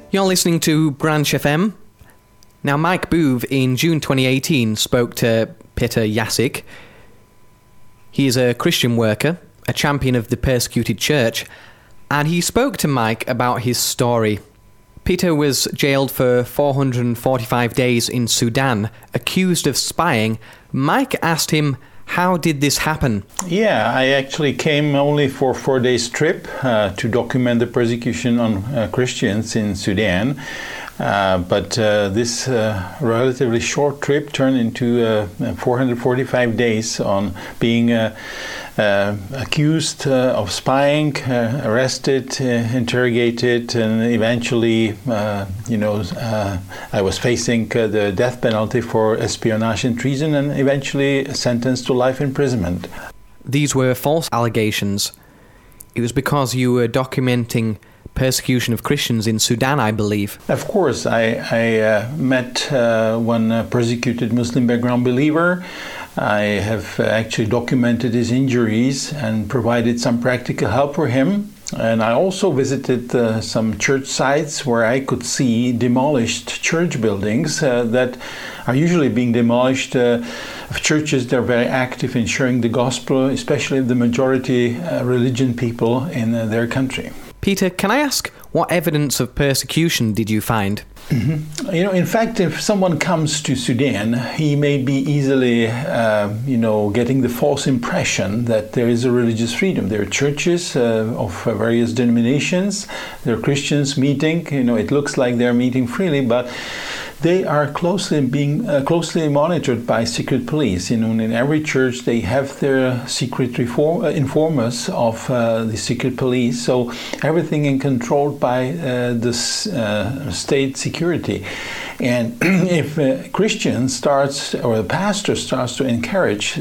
You're listening to Branch FM. Now, Mike Boove in June 2018 spoke to Peter Jasek. He is a Christian worker, a champion of the persecuted church, and he spoke to Mike about his story. Peter was jailed for 445 days in Sudan, accused of spying. Mike asked him, how did this happen? Yeah, I actually came only for a 4 days trip to document the persecution on Christians in Sudan. But this relatively short trip turned into 445 days on being accused of spying, arrested, interrogated, and eventually, I was facing the death penalty for espionage and treason, and eventually sentenced to life imprisonment. These were false allegations. It was because you were documenting persecution of Christians in Sudan, I believe. Of course, I met one persecuted Muslim background believer. I have actually documented his injuries and provided some practical help for him. And I also visited some church sites where I could see demolished church buildings that are usually being demolished of churches that are very active in sharing the gospel, especially the majority religion people in their country. Peter, can I ask, what evidence of persecution did you find? Mm-hmm. In fact, if someone comes to Sudan, he may be easily, getting the false impression that there is a religious freedom. There are churches of various denominations. There are Christians meeting. It looks like they're meeting freely, but they are closely monitored by secret police. In every church, they have their secret informers of the secret police. So everything is controlled by the state security. And if a Christian starts, or a pastor starts to encourage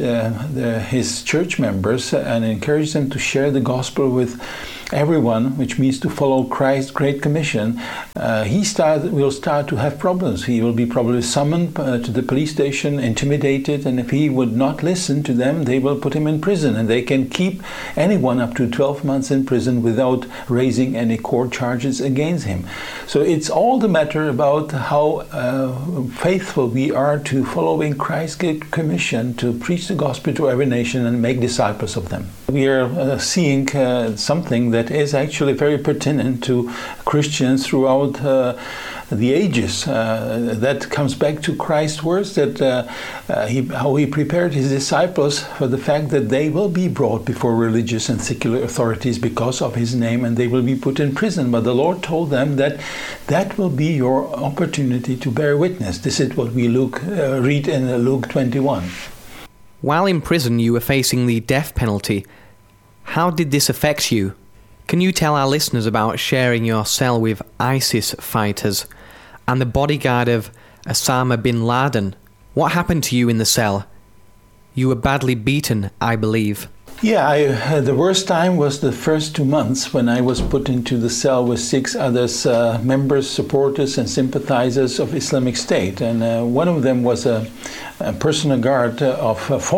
his church members and encourage them to share the gospel with everyone, which means to follow Christ's Great Commission, he will start to have problems. He will be probably summoned to the police station, intimidated, and if he would not listen to them, they will put him in prison. And they can keep anyone up to 12 months in prison without raising any court charges against him. So it's all the matter about how faithful we are to following Christ's Great Commission to preach the gospel to every nation and make disciples of them. We are seeing something that is actually very pertinent to Christians throughout the ages. That comes back to Christ's words that how he prepared his disciples for the fact that they will be brought before religious and secular authorities because of his name, and they will be put in prison. But the Lord told them that that will be your opportunity to bear witness. This is what we read in Luke 21. While in prison, you were facing the death penalty. How did this affect you? Can you tell our listeners about sharing your cell with ISIS fighters and the bodyguard of Osama bin Laden? What happened to you in the cell? You were badly beaten, I believe. Yeah, the worst time was the first 2 months when I was put into the cell with 6 others, members, supporters, and sympathizers of Islamic State. And one of them was a former personal guard of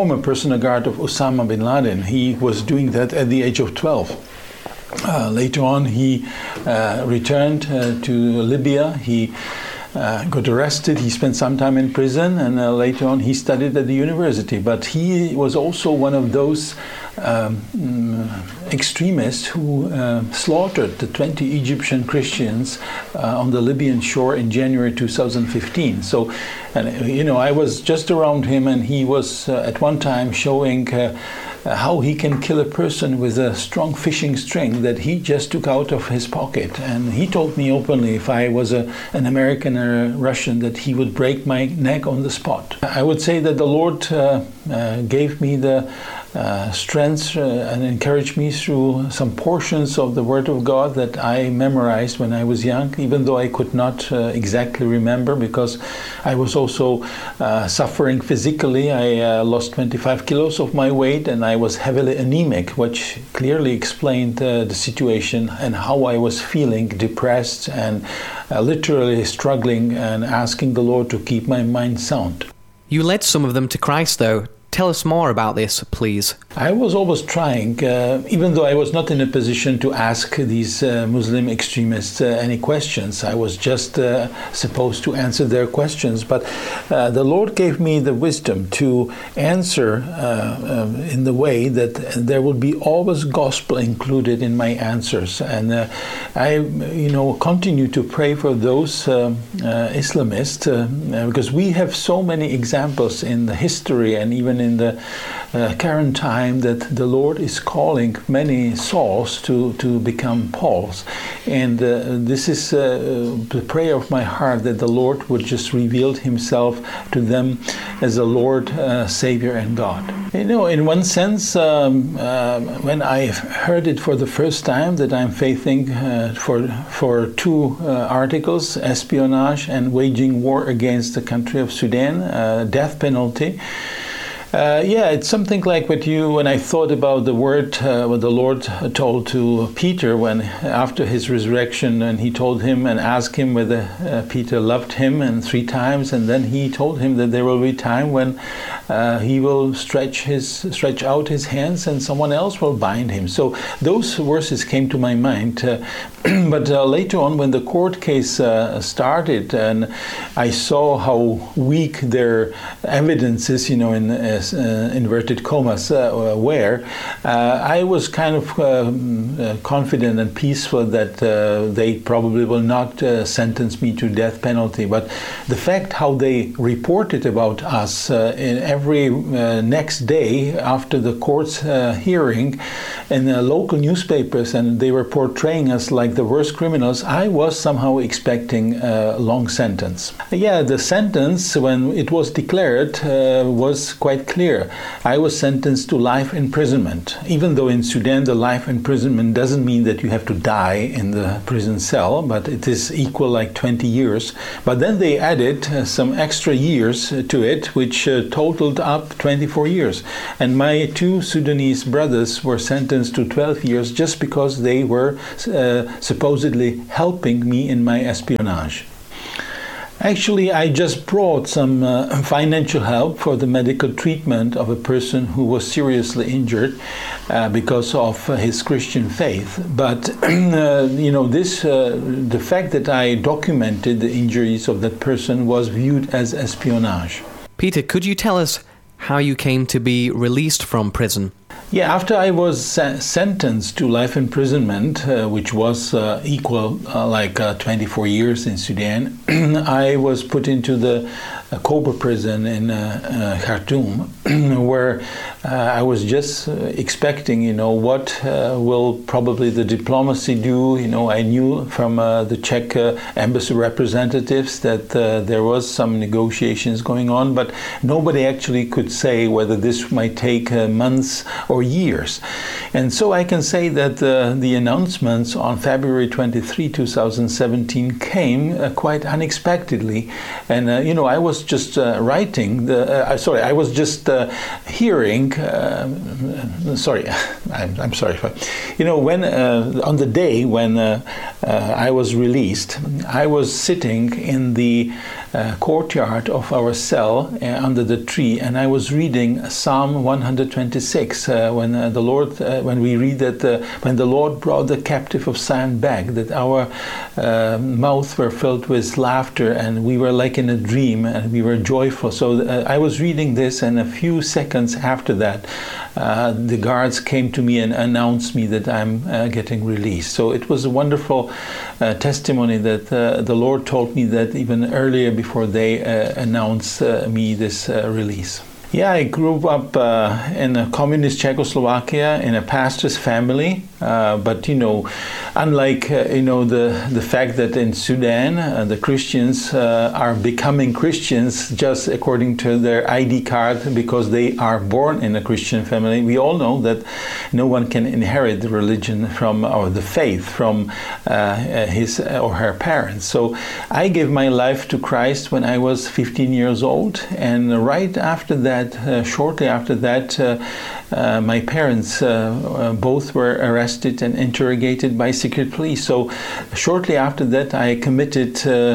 Osama bin Laden. He was doing that at the age of 12. Later on, he returned to Libya. He got arrested. He spent some time in prison, and later on he studied at the university. But he was also one of those extremists who slaughtered the 20 Egyptian Christians on the Libyan shore in January 2015. So, I was just around him, and he was at one time showing how he can kill a person with a strong fishing string that he just took out of his pocket. And he told me openly, if I was an American or a Russian, that he would break my neck on the spot. I would say that the Lord gave me the strength and encouraged me through some portions of the Word of God that I memorized when I was young, even though I could not exactly remember, because I was also suffering physically. I lost 25 kilos of my weight, and I was heavily anemic, which clearly explained the situation and how I was feeling depressed and literally struggling and asking the Lord to keep my mind sound. You led some of them to Christ, though. Tell us more about this, please. I was always trying, even though I was not in a position to ask these Muslim extremists any questions. I was just supposed to answer their questions. But the Lord gave me the wisdom to answer in the way that there will be always gospel included in my answers. And I, continue to pray for those Islamists because we have so many examples in the history and even in the current time that the Lord is calling many Sauls to become Pauls. And this is the prayer of my heart, that the Lord would just reveal himself to them as a Lord, Savior, and God. In one sense, when I heard it for the first time, that I'm facing for two articles, espionage and waging war against the country of Sudan, death penalty. It's something like when I thought about the word, what the Lord told to Peter when after his resurrection, and he told him and asked him whether Peter loved him, and 3 times, and then he told him that there will be time when he will stretch out his hands and someone else will bind him. So those verses came to my mind. But later on, when the court case started, and I saw how weak their evidence is, in inverted commas, were, I was kind of confident and peaceful that they probably will not sentence me to death penalty. But the fact how they reported about us in every next day after the court's hearing in local newspapers, and they were portraying us like the worst criminals, I was somehow expecting a long sentence. The sentence, when it was declared, was quite clear. I was sentenced to life imprisonment, even though in Sudan the life imprisonment doesn't mean that you have to die in the prison cell, but it is equal like 20 years. But then they added some extra years to it, which totaled up 24 years. And my 2 Sudanese brothers were sentenced to 12 years just because they were supposedly helping me in my espionage. Actually, I just brought some financial help for the medical treatment of a person who was seriously injured because of his Christian faith. But the fact that I documented the injuries of that person was viewed as espionage. Peter, could you tell us how you came to be released from prison? After I was sentenced to life imprisonment, which was equal like 24 years in Sudan, I was put into the Cobra prison in Khartoum, where I was just expecting, what will probably the diplomacy do. I knew from the Czech embassy representatives that there was some negotiations going on, but nobody actually could say whether this might take months or years. And so I can say that the announcements on February 23, 2017 came quite unexpectedly. And, I was just writing, I was just hearing, I'm sorry, when on the day when I was released, I was sitting in the courtyard of our cell under the tree, and I was reading Psalm 126 when we read that when the Lord brought the captive of Zion back, that our mouths were filled with laughter and we were like in a dream and we were joyful. So I was reading this, and a few seconds after that the guards came to me and announced me that I'm getting released. So it was a wonderful testimony that the Lord told me that even earlier before they announced me this release. I grew up in a communist Czechoslovakia in a pastor's family, but unlike the fact that in Sudan the Christians are becoming Christians just according to their ID card because they are born in a Christian family, we all know that no one can inherit the religion or the faith from his or her parents. So I gave my life to Christ when I was 15 years old, and right after that, shortly after that, my parents both were arrested and interrogated by secret police. So shortly after that, I committed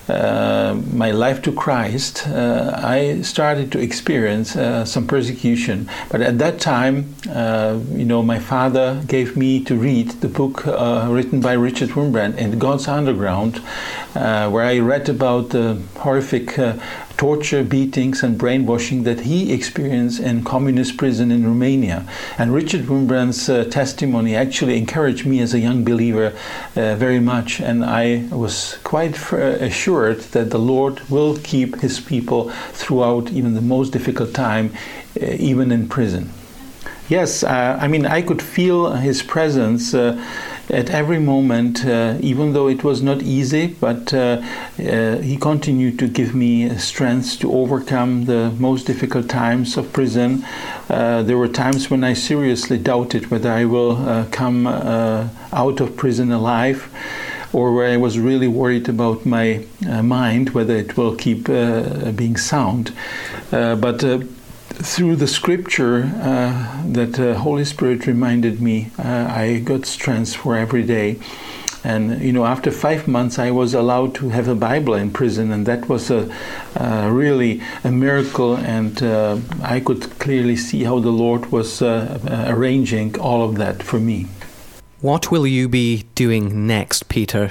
my life to Christ, I started to experience some persecution. But at that time, my father gave me to read the book written by Richard Wurmbrand, In God's Underground, where I read about the horrific torture, beatings, and brainwashing that he experienced in communist prison in Romania. And Richard Wurmbrand's testimony actually encouraged me as a young believer very much, and I was quite assured that the Lord will keep his people throughout even the most difficult time, even in prison. Yes, I could feel his presence at every moment, even though it was not easy, but he continued to give me strength to overcome the most difficult times of prison. There were times when I seriously doubted whether I will come out of prison alive, or where I was really worried about my mind, whether it will keep being sound. But through the scripture that Holy Spirit reminded me, I got strength for every day. And after 5 months, I was allowed to have a Bible in prison, and that was really a miracle. And I could clearly see how the Lord was arranging all of that for me. What will you be doing next, Peter?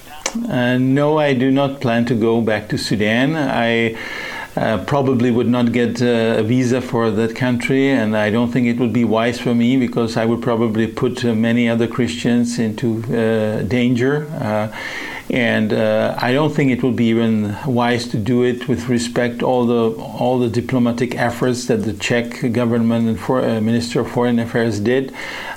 No, I do not plan to go back to Sudan. I probably would not get a visa for that country, and I don't think it would be wise for me, because I would probably put many other Christians into danger. And I don't think it would be even wise to do it with respect all the diplomatic efforts that the Czech government and Minister of Foreign Affairs did.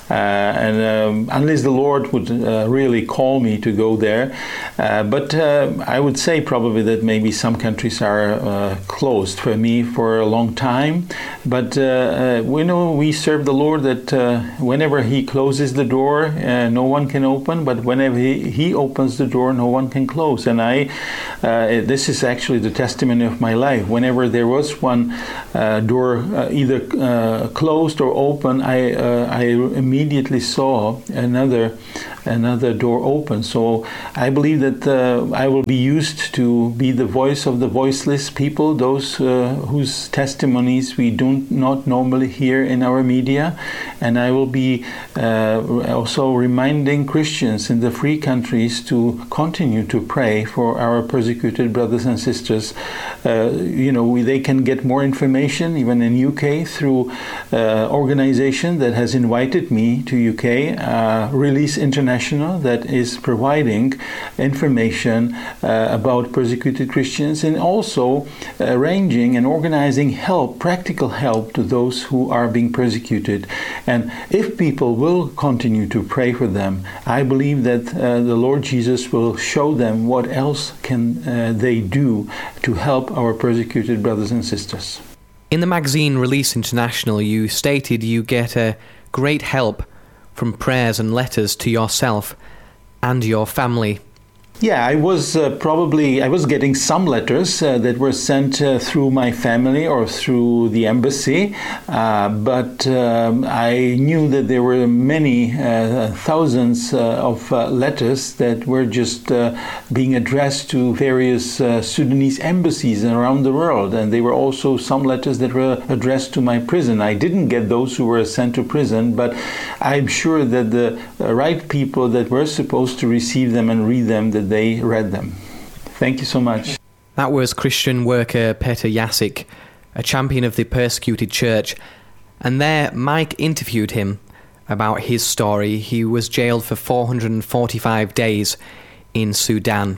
Unless the Lord would really call me to go there. But I would say probably that maybe some countries are closed for me for a long time. But we serve the Lord that whenever He closes the door, no one can open. But whenever He opens the door, no one can close. And this is actually the testimony of my life. Whenever there was one door either closed or open, I immediately saw another door open. So I believe that I will be used to be the voice of the voiceless people, those whose testimonies we do not normally hear in our media. And I will be also reminding Christians in the free countries to continue to pray for our persecuted brothers and sisters. They can get more information even in UK through organization that has invited me to UK, Release International, that is providing information about persecuted Christians, and also arranging and organizing help, practical help to those who are being persecuted. And if people will continue to pray for them, I believe that the Lord Jesus will show them what else can they do to help our persecuted brothers and sisters. In the magazine Release International, you stated you get a great help from prayers and letters to yourself and your family. Yeah, I was getting some letters that were sent through my family or through the embassy, but I knew that there were many thousands of letters that were just being addressed to various Sudanese embassies around the world, and there were also some letters that were addressed to my prison. I didn't get those who were sent to prison, but I'm sure that the right people that were supposed to receive them and read them, that they read them. Thank you so much. That was Christian worker Petr Jasik, a champion of the persecuted church. And there, Mike interviewed him about his story. He was jailed for 445 days in Sudan.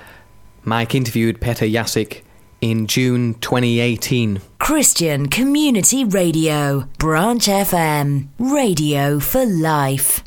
Mike interviewed Petr Jasik in June 2018. Christian Community Radio, Branch FM, radio for life.